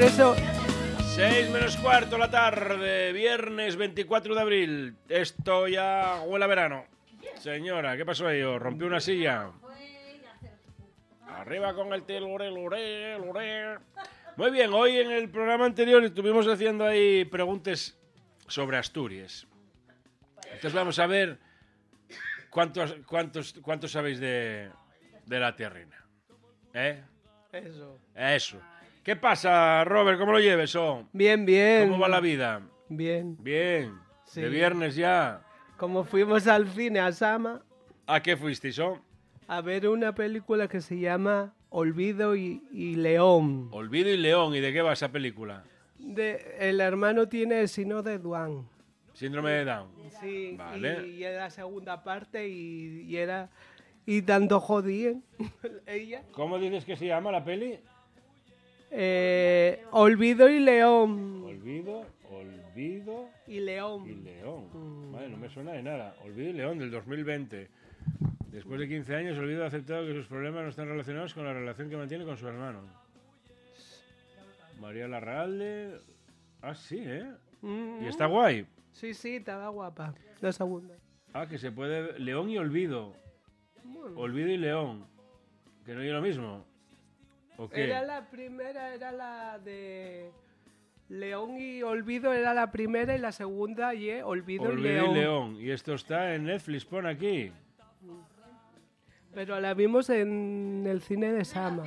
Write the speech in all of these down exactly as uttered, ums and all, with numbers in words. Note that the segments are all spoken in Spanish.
Por eso... seis menos cuarto la tarde, viernes veinticuatro de abril. Esto ya huele a verano. Señora, ¿qué pasó ahí? ¿Os rompió una silla? Arriba con el telure, lure, lure. Muy bien, hoy en el programa anterior estuvimos haciendo ahí preguntas sobre Asturias. Entonces vamos a ver cuántos, cuántos, cuántos sabéis de, de la tierrina. ¿Eh? Eso. Eso. ¿Qué pasa, Robert? ¿Cómo lo lleves? Oh? Bien, bien. ¿Cómo va la vida? Bien. Bien. Sí. De viernes ya. Como fuimos al cine a Sama ¿A qué fuisteis, oh? a ver una película que se llama Olvido y, y León. Olvido y León. ¿Y de qué va esa película? De, el hermano tiene el síndrome de Down. Síndrome de Down. Sí, Vale. y, y era la segunda parte y, y era... Y tanto jodían ella. ¿Cómo dices que se llama la peli? Eh, Olvido y León. Olvido, Olvido Y León. y León. Mm. Vale, no me suena de nada. Olvido y León del dos mil veinte. Después de quince años, Olvido ha aceptado que sus problemas no están relacionados con la relación que mantiene con su hermano. María Larralde. Ah, sí, ¿eh? Mm. Y está guay. Sí, sí, estaba guapa. La segunda. Ah, que se puede... León y Olvido. Bueno. Olvido y León. Que no es lo mismo. ¿O qué? Era la primera, era la de León y Olvido, era la primera y la segunda y eh, Olvido, Olvido y León. y León. Y esto está en Netflix, pon aquí. Pero la vimos en el cine de Sama.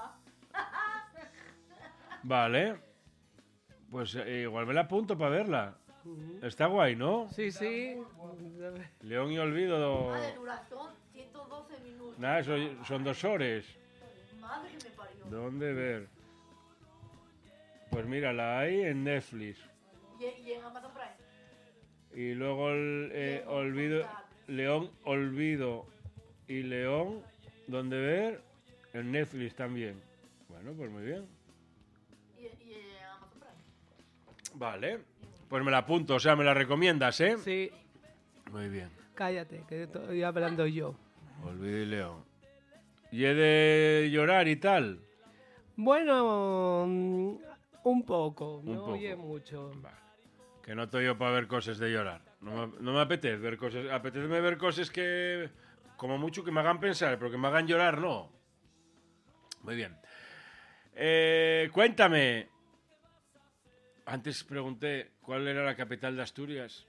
Vale. Pues eh, igual me la apunto para verla. Está guay, ¿no? Sí, sí. León y Olvido. Ah, de duración, ciento doce minutos. Nada, eso son dos horas. Madre que me parió. ¿Dónde ver? Pues mira, la hay en Netflix. Y, y en Amazon Prime. Y luego el, eh, León, Olvido, Movistar. León, Olvido y León, ¿dónde ver? En Netflix también. Bueno, pues muy bien. Y, y en Amazon Prime. Vale. Pues me la apunto, o sea, me la recomiendas, ¿eh? Sí, Muy bien. cállate, que estoy hablando yo. Olvido y León. ¿Y he de llorar y tal? Bueno, mm, un poco, Un no poco. oye mucho. Vale. Que no estoy yo para ver cosas de llorar. No me, no me apetece ver cosas. Apetece ver cosas que, como mucho, que me hagan pensar, pero que me hagan llorar, no. Muy bien. Eh, cuéntame. Antes pregunté cuál era la capital de Asturias.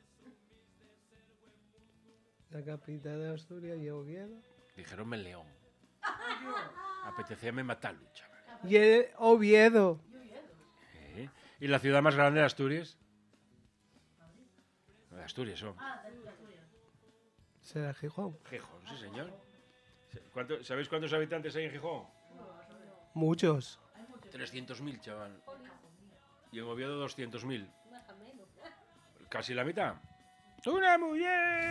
La capital de Asturias y Oviedo. Dijeronme León. Apetecíame matarlo, chaval. Y el Oviedo. ¿Eh? ¿Y la ciudad más grande de Asturias? De Asturias, son. ¿Será Gijón? Gijón, sí, señor. ¿Cuánto- ¿Sabéis cuántos habitantes hay en Gijón? Muchos. trescientos mil, chaval. Y en Oviedo doscientos mil. Casi la mitad. ¡Una mujer!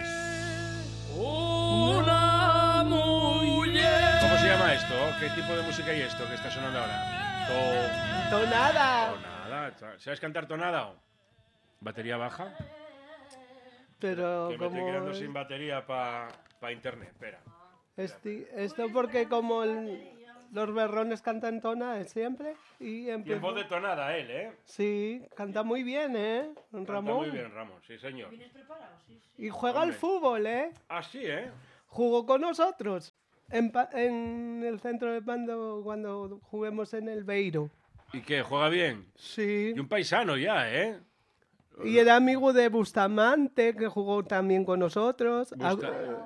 ¡Una mujer! ¿Cómo se llama esto? ¿Qué tipo de música hay esto que está sonando ahora? To... ¡Tonada! Tonada. ¿Sabes cantar tonada? ¿Batería baja? Pero Que me estoy como... quedando sin batería para pa internet. Espera. Esti- esto porque como el- los berrones cantan tona siempre y Y en empieza... voz de tonada él, ¿eh? Sí, canta muy bien, ¿eh? Canta Ramón. muy bien, Ramón. Sí, señor. ¿Vienes preparado? Sí, sí. Y juega al Hombre. fútbol, ¿eh? Ah, sí, ¿eh? Jugó con nosotros en, pa- en el centro de mando cuando juguemos en el Beiro. ¿Y qué? ¿Juega bien? Sí. Y un paisano ya, ¿eh? Y era amigo de Bustamante, que jugó también con nosotros. Busta-